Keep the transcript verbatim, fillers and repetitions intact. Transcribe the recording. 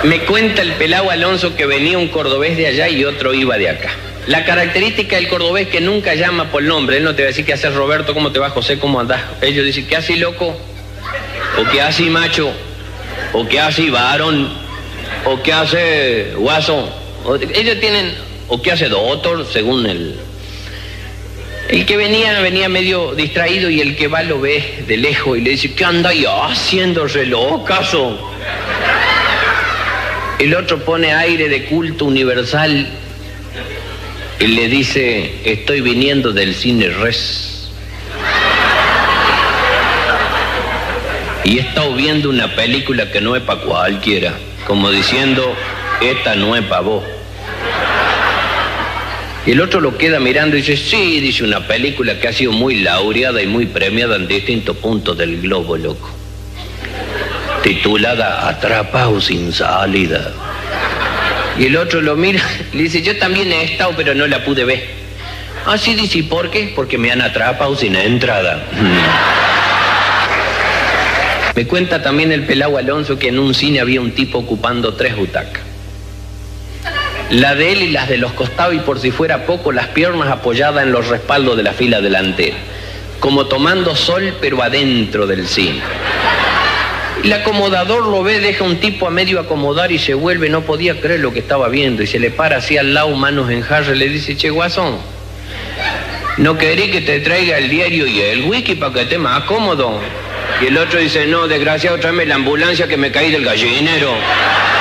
Me cuenta el pelao Alonso que venía un cordobés de allá y otro iba de acá. La característica del cordobés es que nunca llama por nombre. Él no te va a decir qué haces Roberto, cómo te va José, cómo andás. Ellos dicen, ¿qué haces loco? O ¿qué haces macho? O ¿qué haces varón? O ¿qué hace guaso? O, ellos tienen, o ¿qué hace doctor? Según el... El que venía, venía medio distraído y el que va lo ve de lejos y le dice, ¿qué anda ya haciendo reloj, caso? El otro pone aire de culto universal y le dice, estoy viniendo del cine Res. Y he estado viendo una película que no es para cualquiera, como diciendo, esta no es para vos. Y el otro lo queda mirando y dice, sí, dice, una película que ha sido muy laureada y muy premiada en distintos puntos del globo, loco. Titulada Atrapado sin salida. Y el otro lo mira y le dice, yo también he estado, pero no la pude ver. Ah, sí, dice, ¿y por qué? Porque me han atrapado sin entrada. Me cuenta también el pelao Alonso que en un cine había un tipo ocupando tres butacas. La de él y las de los costados y por si fuera poco, las piernas apoyadas en los respaldos de la fila delantera. Como tomando sol, pero adentro del cine. El acomodador lo ve, deja un tipo a medio acomodar y se vuelve, no podía creer lo que estaba viendo y se le para así al lado, manos en jarra, y le dice, che, guasón, ¿no querés que te traiga el diario y el whisky para que esté más cómodo? Y el otro dice, no, desgraciado, tráeme la ambulancia que me caí del gallinero.